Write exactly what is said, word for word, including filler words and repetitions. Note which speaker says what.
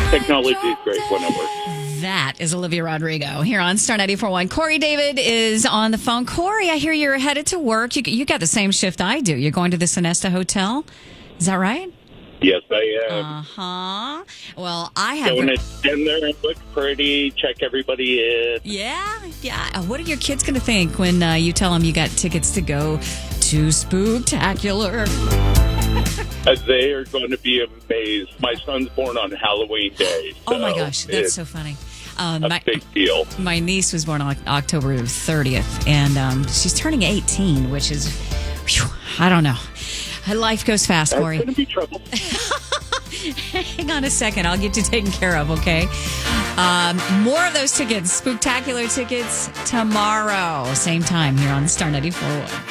Speaker 1: Technology is great when it works.
Speaker 2: That is Olivia Rodrigo here on Star ninety-four point one. Corey David is on the phone. Corey, I hear you're headed to work. You, you got the same shift I do. You're going to the Sonesta Hotel. Is that right?
Speaker 1: Yes, I am.
Speaker 2: Uh-huh. Well, I have...
Speaker 1: Going to stand there and look pretty, check everybody in.
Speaker 2: Yeah, yeah. What are your kids going to think when uh, you tell them you got tickets to go to Spooktacular?
Speaker 1: Uh, they are going to be amazed. My son's born on Halloween Day. So
Speaker 2: oh, my gosh. That's so funny. Um,
Speaker 1: a
Speaker 2: my,
Speaker 1: big deal.
Speaker 2: My niece was born on October thirtieth, and um, she's turning eighteen, which is, whew, I don't know. Life goes fast,
Speaker 1: That's
Speaker 2: Corey.
Speaker 1: going to be trouble.
Speaker 2: Hang on a second. I'll get you taken care of, okay? Um, more of those tickets, Spooktacular tickets, tomorrow. Same time here on Star ninety-four point one.